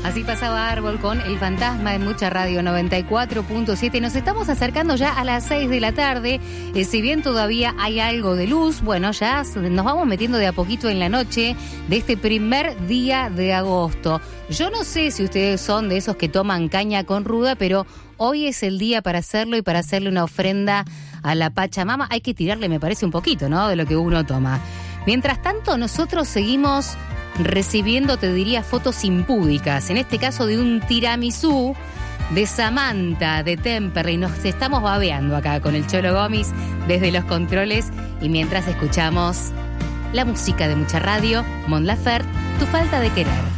Así pasaba Árbol con El Fantasma en Mucha Radio 94.7. Nos estamos acercando ya a las 6 de la tarde. Si bien todavía hay algo de luz, bueno, ya nos vamos metiendo de a poquito en la noche de este primer día de agosto. Yo no sé si ustedes son de esos que toman caña con ruda, pero hoy es el día para hacerlo y para hacerle una ofrenda a la Pachamama. Hay que tirarle, me parece, un poquito, ¿no?, de lo que uno toma. Mientras tanto, nosotros seguimos recibiendo, te diría, fotos impúdicas, en este caso de un tiramisú de Samantha de Temperley. Nos estamos babeando acá con el Cholo Gómez desde los controles, y mientras escuchamos la música de Mucha Radio, Mon Laferte, Tu falta de querer.